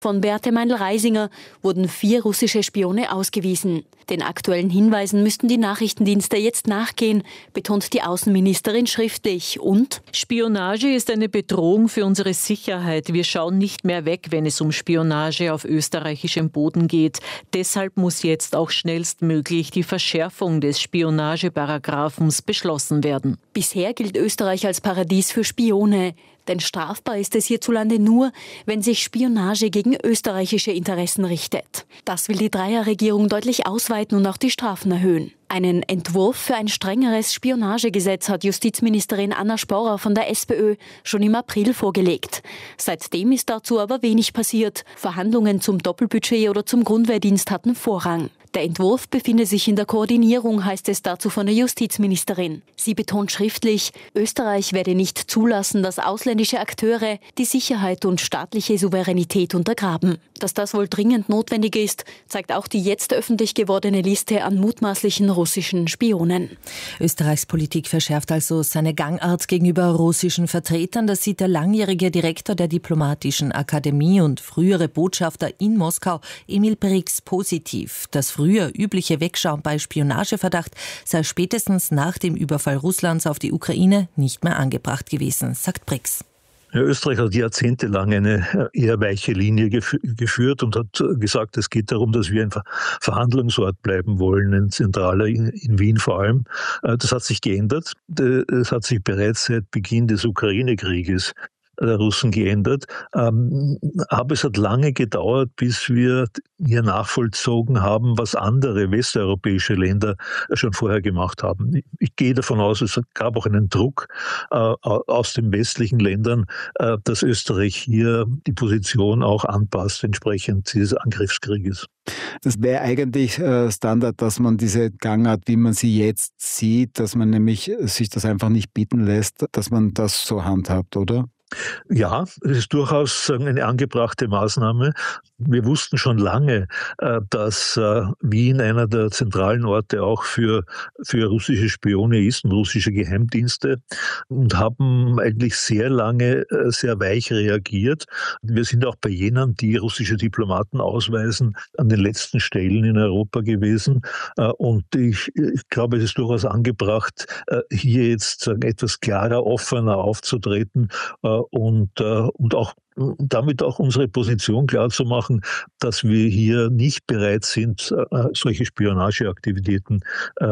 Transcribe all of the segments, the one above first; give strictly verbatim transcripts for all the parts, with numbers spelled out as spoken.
Von Beate Meindl-Reisinger wurden vier russische Spione ausgewiesen. Den aktuellen Hinweisen müssten die Nachrichtendienste jetzt nachgehen, betont die Außenministerin schriftlich. Und: Spionage ist eine Bedrohung für unsere Sicherheit. Wir schauen nicht mehr weg, wenn es um Spionage auf österreichischem Boden geht. Deshalb muss jetzt auch schnellstmöglich die Verschärfung des Spionageparagraphens beschlossen werden. Bisher gilt Österreich als Paradies für Spione. Denn strafbar ist es hierzulande nur, wenn sich Spionage gegen österreichische Interessen richtet. Das will die Dreierregierung deutlich ausweiten und auch die Strafen erhöhen. Einen Entwurf für ein strengeres Spionagegesetz hat Justizministerin Anna Sporrer von der SPÖ schon im April vorgelegt. Seitdem ist dazu aber wenig passiert. Verhandlungen zum Doppelbudget oder zum Grundwehrdienst hatten Vorrang. Der Entwurf befinde sich in der Koordinierung, heißt es dazu von der Justizministerin. Sie betont schriftlich, Österreich werde nicht zulassen, dass ausländische Akteure die Sicherheit und staatliche Souveränität untergraben. Dass das wohl dringend notwendig ist, zeigt auch die jetzt öffentlich gewordene Liste an mutmaßlichen russischen Spionen. Österreichs Politik verschärft also seine Gangart gegenüber russischen Vertretern. Das sieht der langjährige Direktor der Diplomatischen Akademie und frühere Botschafter in Moskau, Emil Brix, positiv. Das früher übliche Wegschauen bei Spionageverdacht sei spätestens nach dem Überfall Russlands auf die Ukraine nicht mehr angebracht gewesen, sagt Brix. Ja, Österreich hat jahrzehntelang eine eher weiche Linie gef- geführt und hat gesagt, es geht darum, dass wir ein Ver- Verhandlungsort bleiben wollen, ein zentraler in, in Wien vor allem. Das hat sich geändert. Es hat sich bereits seit Beginn des Ukraine-Krieges der Russen geändert. Ähm, aber es hat lange gedauert, bis wir hier nachvollzogen haben, was andere westeuropäische Länder schon vorher gemacht haben. Ich gehe davon aus, es gab auch einen Druck äh, aus den westlichen Ländern, äh, dass Österreich hier die Position auch anpasst, entsprechend dieses Angriffskrieges. Das wäre eigentlich äh, Standard, dass man diese Gangart, wie man sie jetzt sieht, dass man nämlich sich das einfach nicht bieten lässt, dass man das so handhabt, oder? Ja, es ist durchaus eine angebrachte Maßnahme. Wir wussten schon lange, dass Wien einer der zentralen Orte auch für, für russische Spione ist und russische Geheimdienste und haben eigentlich sehr lange sehr weich reagiert. Wir sind auch bei jenen, die russische Diplomaten ausweisen, an den letzten Stellen in Europa gewesen. Und ich, ich glaube, es ist durchaus angebracht, hier jetzt etwas klarer, offener aufzutreten und, und auch damit auch unsere Position klar zu machen, dass wir hier nicht bereit sind, solche Spionageaktivitäten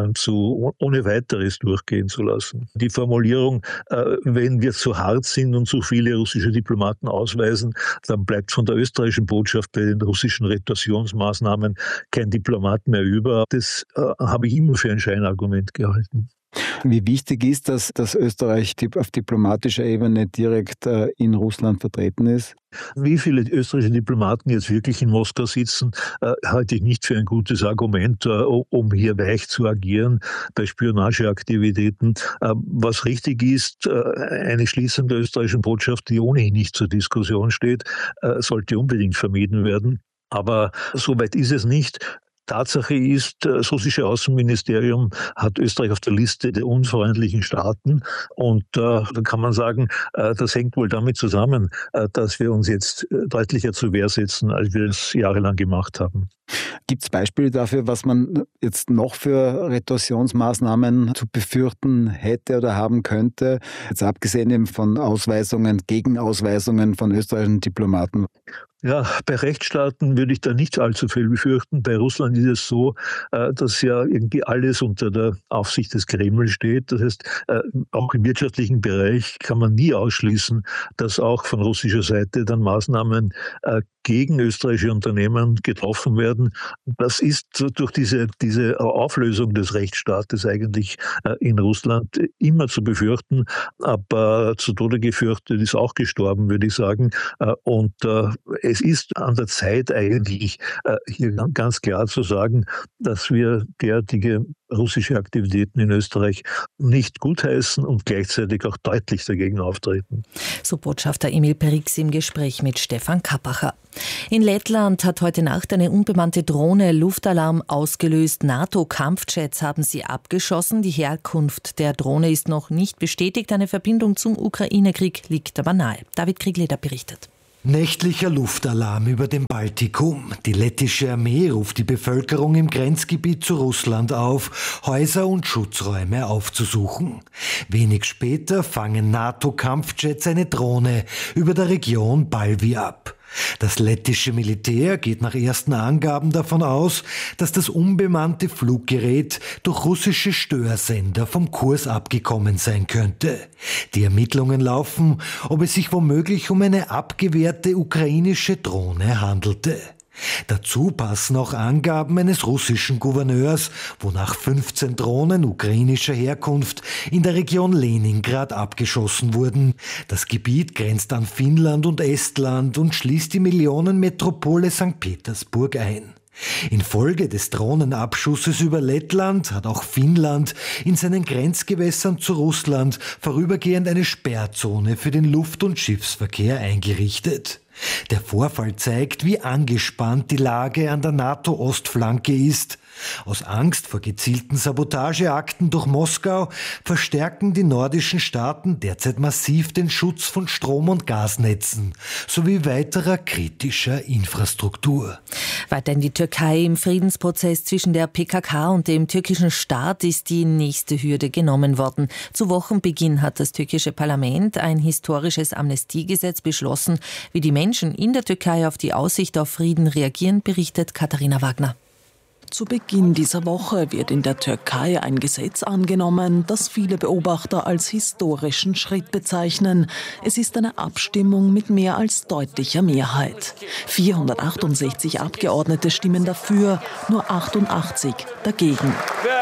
zu, ohne weiteres durchgehen zu lassen. Die Formulierung, wenn wir zu hart sind und zu viele russische Diplomaten ausweisen, dann bleibt von der österreichischen Botschaft bei den russischen Retorsionsmaßnahmen kein Diplomat mehr über. Das habe ich immer für ein Scheinargument gehalten. Wie wichtig ist das, dass Österreich auf diplomatischer Ebene direkt in Russland vertreten ist? Wie viele österreichische Diplomaten jetzt wirklich in Moskau sitzen, äh, halte ich nicht für ein gutes Argument, äh, um hier weich zu agieren bei Spionageaktivitäten. Äh, was richtig ist, äh, eine Schließung der österreichischen Botschaft, die ohnehin nicht zur Diskussion steht, äh, sollte unbedingt vermieden werden. Aber soweit ist es nicht. Tatsache ist, das russische Außenministerium hat Österreich auf der Liste der unfreundlichen Staaten und äh, da kann man sagen, äh, das hängt wohl damit zusammen, äh, dass wir uns jetzt äh, deutlicher zur Wehr setzen, als wir es jahrelang gemacht haben. Gibt es Beispiele dafür, was man jetzt noch für Retorsionsmaßnahmen zu befürchten hätte oder haben könnte, jetzt abgesehen eben von Ausweisungen, Gegenausweisungen von österreichischen Diplomaten? Ja, bei Rechtsstaaten würde ich da nicht allzu viel befürchten. Bei Russland ist es so, dass ja irgendwie alles unter der Aufsicht des Kreml steht. Das heißt, auch im wirtschaftlichen Bereich kann man nie ausschließen, dass auch von russischer Seite dann Maßnahmen gegen österreichische Unternehmen getroffen werden. Das ist durch diese, diese Auflösung des Rechtsstaates eigentlich in Russland immer zu befürchten, aber zu Tode gefürchtet ist auch gestorben, würde ich sagen. Und es ist an der Zeit eigentlich, hier ganz klar zu sagen, dass wir derartige russische Aktivitäten in Österreich nicht gutheißen und gleichzeitig auch deutlich dagegen auftreten. So Botschafter Emil Brix im Gespräch mit Stefan Kappacher. In Lettland hat heute Nacht eine unbemannte Drohne Luftalarm ausgelöst. NATO-Kampfjets haben sie abgeschossen. Die Herkunft der Drohne ist noch nicht bestätigt. Eine Verbindung zum Ukraine-Krieg liegt aber nahe. David Kriegleder berichtet. Nächtlicher Luftalarm über dem Baltikum. Die lettische Armee ruft die Bevölkerung im Grenzgebiet zu Russland auf, Häuser und Schutzräume aufzusuchen. Wenig später fangen NATO-Kampfjets eine Drohne über der Region Balvi ab. Das lettische Militär geht nach ersten Angaben davon aus, dass das unbemannte Fluggerät durch russische Störsender vom Kurs abgekommen sein könnte. Die Ermittlungen laufen, ob es sich womöglich um eine abgewehrte ukrainische Drohne handelte. Dazu passen auch Angaben eines russischen Gouverneurs, wonach fünfzehn Drohnen ukrainischer Herkunft in der Region Leningrad abgeschossen wurden. Das Gebiet grenzt an Finnland und Estland und schließt die Millionenmetropole Sankt Petersburg ein. Infolge des Drohnenabschusses über Lettland hat auch Finnland in seinen Grenzgewässern zu Russland vorübergehend eine Sperrzone für den Luft- und Schiffsverkehr eingerichtet. Der Vorfall zeigt, wie angespannt die Lage an der NATO-Ostflanke ist. Aus Angst vor gezielten Sabotageakten durch Moskau verstärken die nordischen Staaten derzeit massiv den Schutz von Strom- und Gasnetzen sowie weiterer kritischer Infrastruktur. Weiterhin die Türkei. Im Friedensprozess zwischen der P K K und dem türkischen Staat ist die nächste Hürde genommen worden. Zu Wochenbeginn hat das türkische Parlament ein historisches Amnestiegesetz beschlossen. Wie die Menschen in der Türkei auf die Aussicht auf Frieden reagieren, berichtet Katharina Wagner. Zu Beginn dieser Woche wird in der Türkei ein Gesetz angenommen, das viele Beobachter als historischen Schritt bezeichnen. Es ist eine Abstimmung mit mehr als deutlicher Mehrheit. vierhundertachtundsechzig Abgeordnete stimmen dafür, nur achtundachtzig dagegen.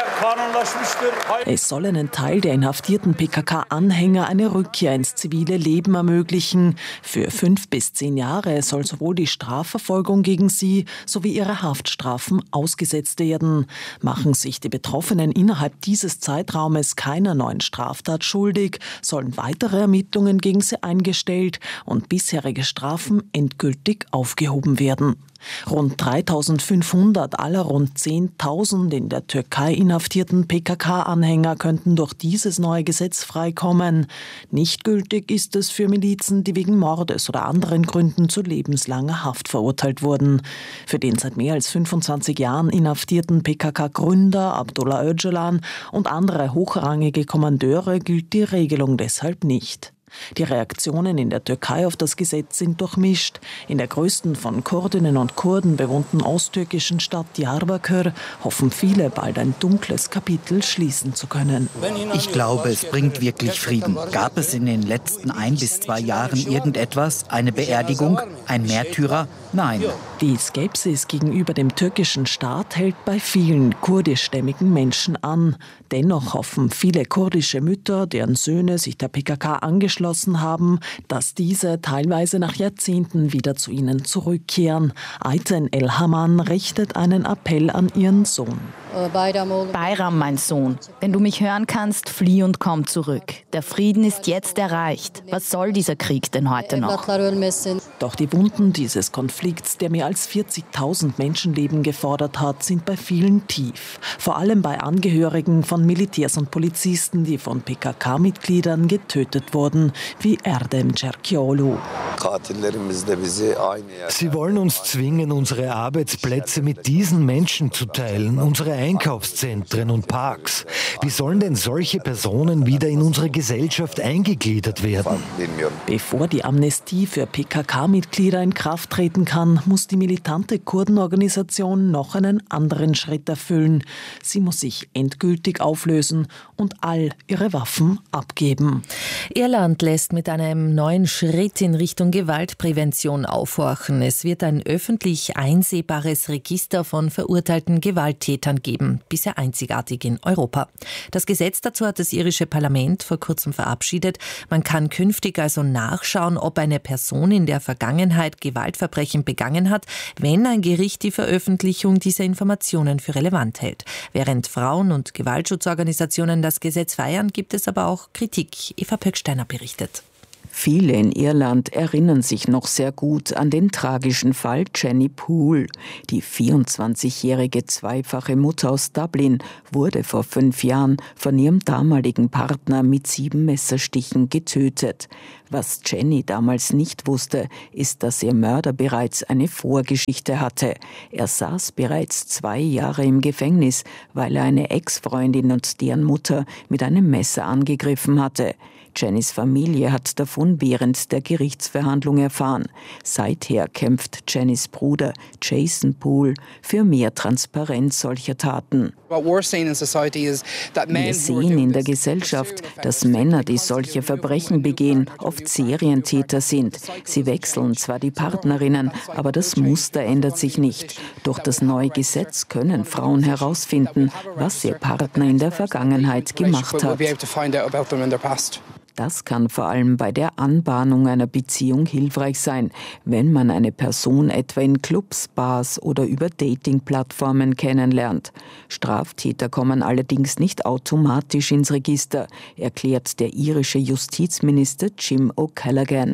Es soll einen Teil der inhaftierten P K K-Anhänger eine Rückkehr ins zivile Leben ermöglichen. Für fünf bis zehn Jahre soll sowohl die Strafverfolgung gegen sie sowie ihre Haftstrafen ausgesetzt werden. Machen sich die Betroffenen innerhalb dieses Zeitraumes keiner neuen Straftat schuldig, sollen weitere Ermittlungen gegen sie eingestellt und bisherige Strafen endgültig aufgehoben werden. Rund dreitausendfünfhundert aller rund zehntausend in der Türkei inhaftierten P K K-Anhänger könnten durch dieses neue Gesetz freikommen. Nicht gültig ist es für Milizen, die wegen Mordes oder anderen Gründen zu lebenslanger Haft verurteilt wurden. Für den seit mehr als fünfundzwanzig Jahren inhaftierten P K K-Gründer Abdullah Öcalan und andere hochrangige Kommandeure gilt die Regelung deshalb nicht. Die Reaktionen in der Türkei auf das Gesetz sind durchmischt. In der größten von Kurdinnen und Kurden bewohnten osttürkischen Stadt Diyarbakır hoffen viele, bald ein dunkles Kapitel schließen zu können. Ich glaube, es bringt wirklich Frieden. Gab es in den letzten ein bis zwei Jahren irgendetwas? Eine Beerdigung? Ein Märtyrer? Nein. Die Skepsis gegenüber dem türkischen Staat hält bei vielen kurdischstämmigen Menschen an. Dennoch hoffen viele kurdische Mütter, deren Söhne sich der P K K angeschlossen haben, dass diese teilweise nach Jahrzehnten wieder zu ihnen zurückkehren. Ayten Elhaman richtet einen Appell an ihren Sohn. Bayram, mein Sohn, wenn du mich hören kannst, flieh und komm zurück. Der Frieden ist jetzt erreicht. Was soll dieser Krieg denn heute noch? Doch die Wunden dieses Konflikts, der mehr als vierzigtausend Menschenleben gefordert hat, sind bei vielen tief. Vor allem bei Angehörigen von Militärs und Polizisten, die von P K K-Mitgliedern getötet wurden, wie Erdem Cerkiolu. Sie wollen uns zwingen, unsere Arbeitsplätze mit diesen Menschen zu teilen, unsere Einkaufszentren und Parks. Wie sollen denn solche Personen wieder in unsere Gesellschaft eingegliedert werden? Bevor die Amnestie für P K K-Mitglieder in Kraft treten kann, muss die militante Kurdenorganisation noch einen anderen Schritt erfüllen. Sie muss sich endgültig auflösen und all ihre Waffen abgeben. Irland lässt mit einem neuen Schritt in Richtung Gewaltprävention aufhorchen. Es wird ein öffentlich einsehbares Register von verurteilten Gewalttätern geben, bisher einzigartig in Europa. Das Gesetz dazu hat das irische Parlament vor kurzem verabschiedet. Man kann künftig also nachschauen, ob eine Person in der Vergangenheit Gewaltverbrechen begangen hat, wenn ein Gericht die Veröffentlichung dieser Informationen für relevant hält. Während Frauen- und Gewaltschutzorganisationen das Gesetz feiern, gibt es aber auch Kritik. Eva Pöcksteiner berichtet. Viele in Irland erinnern sich noch sehr gut an den tragischen Fall Jenny Poole. Die vierundzwanzigjährige zweifache Mutter aus Dublin wurde vor fünf Jahren von ihrem damaligen Partner mit sieben Messerstichen getötet. Was Jenny damals nicht wusste, ist, dass ihr Mörder bereits eine Vorgeschichte hatte. Er saß bereits zwei Jahre im Gefängnis, weil er eine Ex-Freundin und deren Mutter mit einem Messer angegriffen hatte. Jennys Familie hat davon während der Gerichtsverhandlung erfahren. Seither kämpft Jennys Bruder Jason Poole für mehr Transparenz solcher Taten. Wir sehen in der Gesellschaft, dass Männer, die solche Verbrechen begehen, oft Serientäter sind. Sie wechseln zwar die Partnerinnen, aber das Muster ändert sich nicht. Durch das neue Gesetz können Frauen herausfinden, was ihr Partner in der Vergangenheit gemacht hat. Das kann vor allem bei der Anbahnung einer Beziehung hilfreich sein, wenn man eine Person etwa in Clubs, Bars oder über Dating-Plattformen kennenlernt. Straftäter kommen allerdings nicht automatisch ins Register, erklärt der irische Justizminister Jim O'Callaghan.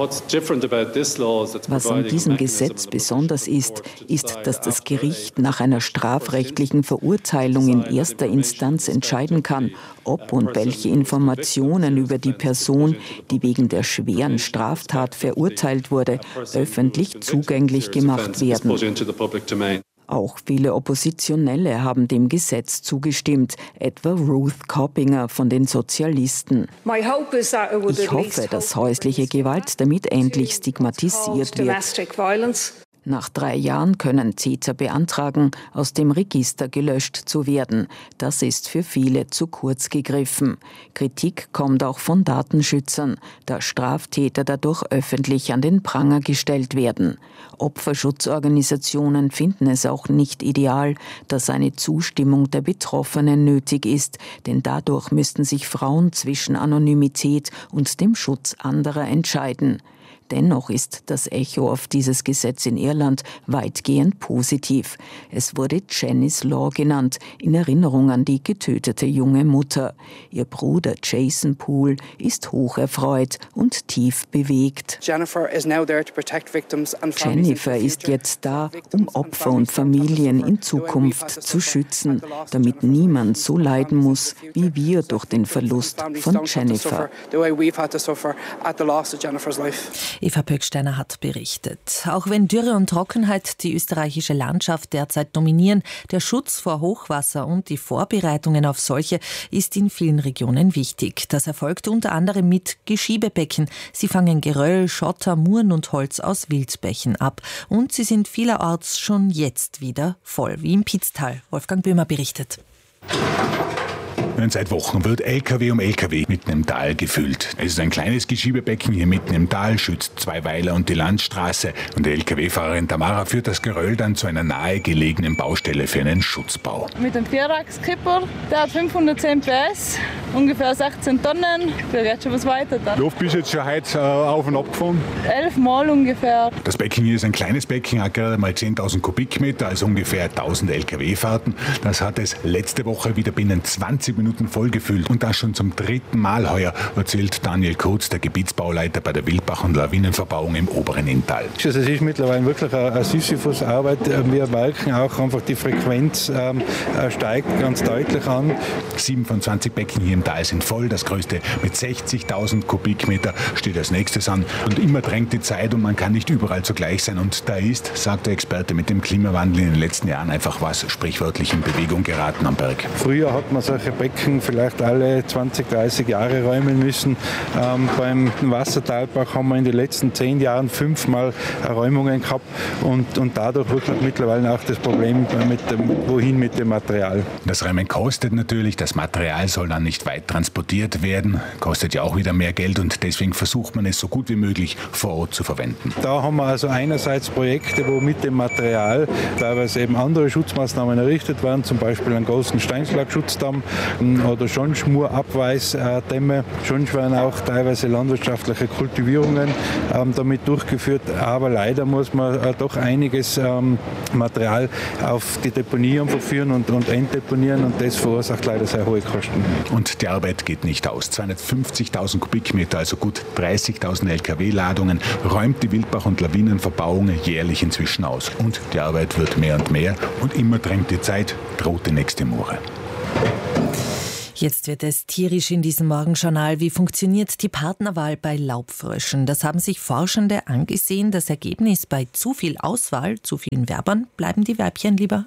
Was an diesem Gesetz besonders ist, ist, dass das Gericht nach einer strafrechtlichen Verurteilung in erster Instanz entscheiden kann, ob und welche Informationen über die Person, die wegen der schweren Straftat verurteilt wurde, öffentlich zugänglich gemacht werden. Auch viele Oppositionelle haben dem Gesetz zugestimmt, etwa Ruth Coppinger von den Sozialisten. Ich hoffe, dass häusliche Gewalt damit endlich stigmatisiert wird. Nach drei Jahren können Täter beantragen, aus dem Register gelöscht zu werden. Das ist für viele zu kurz gegriffen. Kritik kommt auch von Datenschützern, da Straftäter dadurch öffentlich an den Pranger gestellt werden. Opferschutzorganisationen finden es auch nicht ideal, dass eine Zustimmung der Betroffenen nötig ist, denn dadurch müssten sich Frauen zwischen Anonymität und dem Schutz anderer entscheiden. Dennoch ist das Echo auf dieses Gesetz in Irland weitgehend positiv. Es wurde Jennys Law genannt, in Erinnerung an die getötete junge Mutter. Ihr Bruder Jason Poole ist hocherfreut und tief bewegt. Jennifer ist jetzt da, um Opfer und Familien in Zukunft zu schützen, damit niemand so leiden muss, wie wir durch den Verlust von Jennifer. Eva Pöcksteiner hat berichtet. Auch wenn Dürre und Trockenheit die österreichische Landschaft derzeit dominieren, der Schutz vor Hochwasser und die Vorbereitungen auf solche ist in vielen Regionen wichtig. Das erfolgt unter anderem mit Geschiebebecken. Sie fangen Geröll, Schotter, Muren und Holz aus Wildbächen ab. Und sie sind vielerorts schon jetzt wieder voll, wie im Pitztal. Wolfgang Böhmer berichtet. Seit Wochen wird L K W um L K W mitten im Tal gefüllt. Es ist ein kleines Geschiebebecken hier mitten im Tal, schützt zwei Weiler und die Landstraße. Und die L K W-Fahrerin Tamara führt das Geröll dann zu einer nahegelegenen Baustelle für einen Schutzbau. Mit dem Vierachs-Kipper, der hat fünfhundertzehn P S, ungefähr sechzehn Tonnen. Der geht schon was weiter dann. Wie oft bist du jetzt schon heute äh, auf und ab gefahren? Elf Mal ungefähr. Das Becken hier ist ein kleines Becken, hat gerade mal zehntausend Kubikmeter, also ungefähr tausend L K W-Fahrten. Das hat es letzte Woche wieder binnen zwanzig Minuten vollgefüllt und das schon zum dritten Mal heuer, erzählt Daniel Kurz, der Gebietsbauleiter bei der Wildbach- und Lawinenverbauung im oberen Inntal. Es ist mittlerweile wirklich eine Sisyphus-Arbeit. Wir merken auch einfach, die Frequenz ähm, steigt ganz deutlich an. sieben von zwanzig Becken hier im Tal sind voll. Das größte mit sechzigtausend Kubikmeter steht als nächstes an. Und immer drängt die Zeit und man kann nicht überall zugleich sein. Und da ist, sagt der Experte, mit dem Klimawandel in den letzten Jahren einfach was sprichwörtlich in Bewegung geraten am Berg. Früher hat man solche Becken vielleicht alle zwanzig, dreißig Jahre räumen müssen. Ähm, beim Wassertalbach haben wir in den letzten zehn Jahren fünfmal Räumungen gehabt und, und dadurch wirklich mittlerweile auch das Problem, mit dem, wohin mit dem Material. Das Räumen kostet natürlich, das Material soll dann nicht weit transportiert werden, kostet ja auch wieder mehr Geld und deswegen versucht man es so gut wie möglich vor Ort zu verwenden. Da haben wir also einerseits Projekte, wo mit dem Material teilweise eben andere Schutzmaßnahmen errichtet werden, zum Beispiel einen großen Steinschlagschutzdam oder Schornschmurabweisdämme. Sonst werden auch teilweise landwirtschaftliche Kultivierungen ähm, damit durchgeführt. Aber leider muss man äh, doch einiges ähm, Material auf die Deponie verführen und, und entdeponieren und das verursacht leider sehr hohe Kosten. Und Die Arbeit geht nicht aus. zweihundertfünfzigtausend Kubikmeter, also gut dreißigtausend L K W-Ladungen, räumt die Wildbach- und Lawinenverbauung jährlich inzwischen aus. Und die Arbeit wird mehr und mehr und immer drängt die Zeit, droht die nächste Mure. Jetzt wird es tierisch in diesem Morgenjournal. Wie funktioniert die Partnerwahl bei Laubfröschen? Das haben sich Forschende angesehen. Das Ergebnis: bei zu viel Auswahl, zu vielen Werbern, bleiben die Weibchen lieber